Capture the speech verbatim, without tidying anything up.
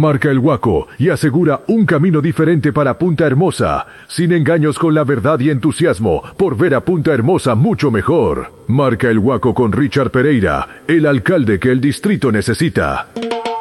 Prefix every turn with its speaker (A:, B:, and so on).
A: Marca el Guaco y asegura un camino diferente para Punta Hermosa, sin engaños, con la verdad y entusiasmo por ver a Punta Hermosa mucho mejor. Marca el Guaco con Richard Pereira, el alcalde que el distrito necesita.